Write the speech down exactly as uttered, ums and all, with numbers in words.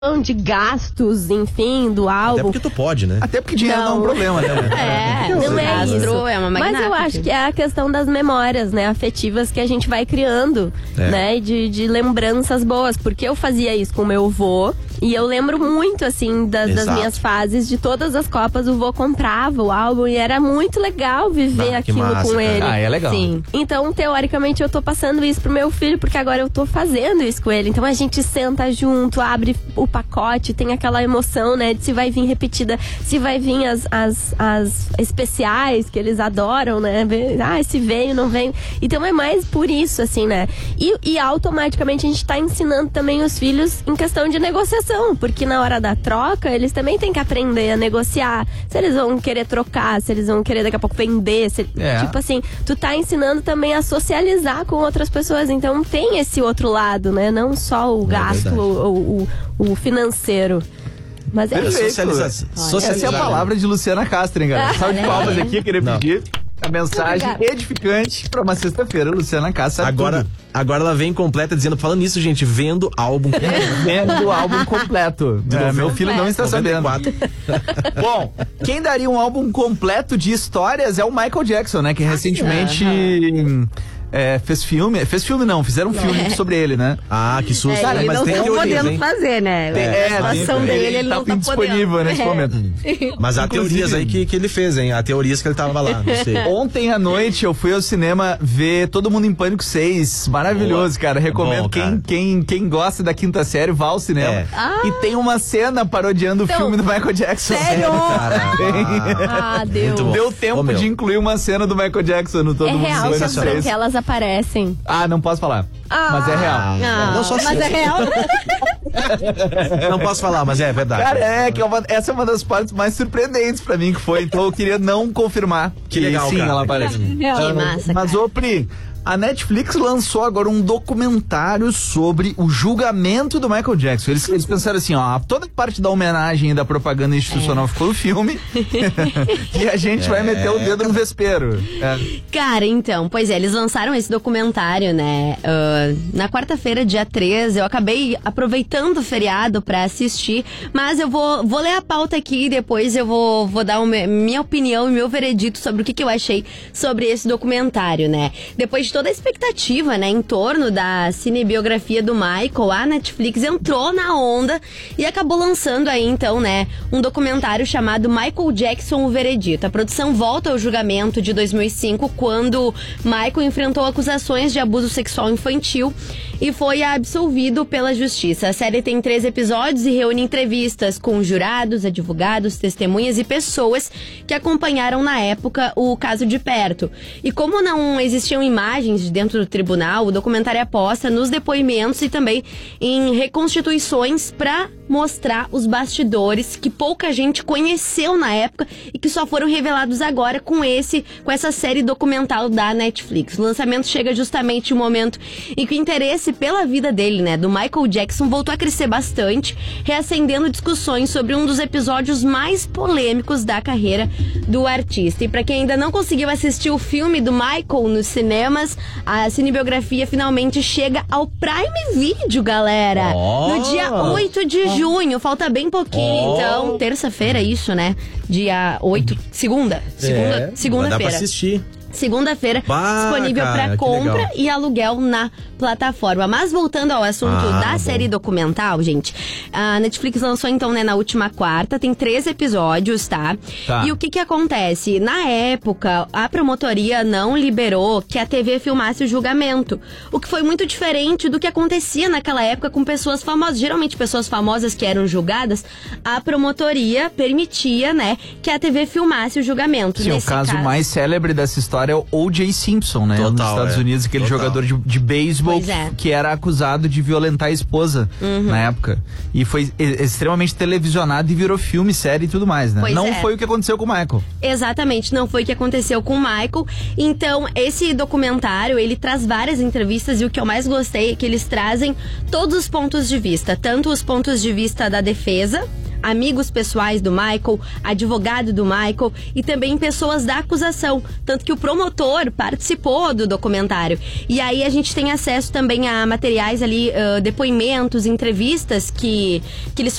de gastos, enfim, do álbum. Até porque tu pode, né? Até porque dinheiro não, não é um problema, né? É, não é isso. É uma Mas eu acho que é a questão das memórias, né, afetivas que a gente vai criando, é. né, de, de lembranças boas. Porque eu fazia isso com meu avô e eu lembro muito, assim, das, das minhas fases, de todas as Copas, o vô comprava o álbum e era muito legal viver ah, aquilo massa, com cara. ele. Ah, é legal. Sim. Então, teoricamente, eu tô passando isso pro meu filho, porque agora eu tô fazendo isso com ele. Então, a gente senta junto, abre o pacote, tem aquela emoção, né, de se vai vir repetida, se vai vir as, as, as especiais que eles adoram, né, ah, se veio, não veio. Então é mais por isso, assim, né, e, e automaticamente a gente tá ensinando também os filhos em questão de negociação, porque na hora da troca, eles também têm que aprender a negociar, se eles vão querer trocar, se eles vão querer daqui a pouco vender, se, é. tipo assim, tu tá ensinando também a socializar com outras pessoas, então tem esse outro lado, né, não só o gasto, é o, o, o financeiro. Mas é perfeito. Socializa- Socializar. Essa é a palavra de Luciana Castro, hein, galera? Salve de palmas aqui, eu queria pedir a mensagem edificante pra uma sexta-feira, Luciana Castro. Agora, agora ela vem completa dizendo, falando nisso, gente, vendo álbum vendo o álbum completo. É, meu filho não está sabendo. Bom, quem daria um álbum completo de histórias é o Michael Jackson, né? Que recentemente... É, fez filme, fez filme não, fizeram um filme é. sobre ele, né? Ah, que susto. É, Cara, ele mas não tem tá teorias, podendo hein? fazer, né? Tem, é, a situação tem, dele, ele, ele não tá tá indisponível podendo. nesse é. momento. Mas há teorias aí que, que ele fez, hein? Há teorias que ele tava lá, não sei. Ontem à noite eu fui ao cinema ver Todo Mundo em Pânico seis. Maravilhoso, Boa. cara. Recomendo. Bom, cara. Quem, quem, quem gosta da quinta série, vá ao cinema. É. Ah. E tem uma cena parodiando então, o filme do Michael Jackson. Sério? Ah, deu. Deu tempo oh, de incluir uma cena do Michael Jackson no Todo é Mundo real em Pânico seis. Que elas aparecem. Ah, não posso falar. Ah, mas é real. Ah, não só mas é real. Não posso falar, mas é verdade. Cara, é que é uma, essa é uma das partes mais surpreendentes pra mim que foi, então eu queria não confirmar. Que legal, sim, cara. ela aparece. Que ah, massa, mas, ô Pri, a Netflix lançou agora um documentário sobre o julgamento do Michael Jackson. Eles, eles pensaram assim, ó, toda parte da homenagem e da propaganda institucional é. ficou no filme e a gente é. vai meter o dedo no vespeiro. É. Cara, então, pois é, eles lançaram esse documentário, né, uh, na quarta-feira, dia treze, eu acabei aproveitando o feriado pra assistir, mas eu vou, vou ler a pauta aqui e depois eu vou, vou dar uma, minha opinião e meu veredito sobre o que, que eu achei sobre esse documentário, né. Depois de toda a expectativa, né, em torno da cinebiografia do Michael, a Netflix entrou na onda e acabou lançando aí, então, né, um documentário chamado Michael Jackson, o Veredito. A produção volta ao julgamento de dois mil e cinco, quando Michael enfrentou acusações de abuso sexual infantil e foi absolvido pela justiça. A série tem três episódios e reúne entrevistas com jurados, advogados, testemunhas e pessoas que acompanharam na época o caso de perto. E como não existiam imagens de dentro do tribunal, o documentário aposta nos depoimentos e também em reconstituições para mostrar os bastidores que pouca gente conheceu na época e que só foram revelados agora com esse, com essa série documental da Netflix. O lançamento chega justamente no momento em que o interesse pela vida dele, né, do Michael Jackson, voltou a crescer bastante, reacendendo discussões sobre um dos episódios mais polêmicos da carreira do artista. E para quem ainda não conseguiu assistir o filme do Michael nos cinemas, a cinebiografia finalmente chega ao Prime Video, galera. Oh. No dia oito de junho. Falta bem pouquinho, oh. então. Terça-feira, isso, né? Dia oito. Segunda. Segunda é, segunda-feira. Dá pra assistir. Segunda-feira, bah, disponível para compra e aluguel na plataforma. Mas voltando ao assunto ah, da bom. série documental, gente, a Netflix lançou então, né, na última quarta, tem três episódios, tá? tá? E o que que acontece? Na época, a promotoria não liberou que a T V filmasse o julgamento, o que foi muito diferente do que acontecia naquela época com pessoas famosas. Geralmente, pessoas famosas que eram julgadas, a promotoria permitia, né, que a T V filmasse o julgamento. Sim, Nesse o caso, caso mais célebre dessa história é o O J Simpson, né? Total, nos Estados é. Unidos, aquele Total. jogador de, de beisebol é. que era acusado de violentar a esposa uhum. na época. E foi e, extremamente televisionado e virou filme, série e tudo mais, né? Pois não é. foi o que aconteceu com o Michael. Exatamente, não foi o que aconteceu com o Michael. Então, esse documentário, ele traz várias entrevistas e o que eu mais gostei é que eles trazem todos os pontos de vista. Tanto os pontos de vista da defesa, amigos pessoais do Michael, advogado do Michael e também pessoas da acusação. Tanto que o promotor participou do documentário. E aí a gente tem acesso também a materiais ali, uh, depoimentos, entrevistas que, que eles